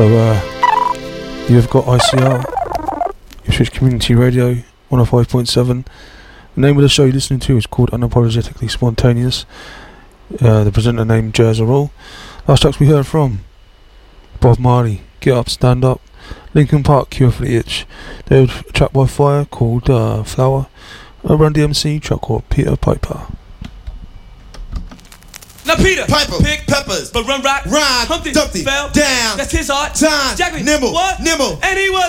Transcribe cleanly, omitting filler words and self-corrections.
So you've got ICR, Ipswich Community Radio 105.7. The name of the show you're listening to is called Unapologetically Spontaneous. The presenter named Jazz Roll. Last tracks we heard from Bob Marley, Get Up, Stand Up, Linkin Park, Cure for the Itch. They had a track by Fire called Flower, a Run DMC track called Peter Piper. Now Peter Piper, pick peppers, but run rock, rhyme, Humpty Dumpty, fell down, that's his art. time, Jack nimble, what? nimble, And he was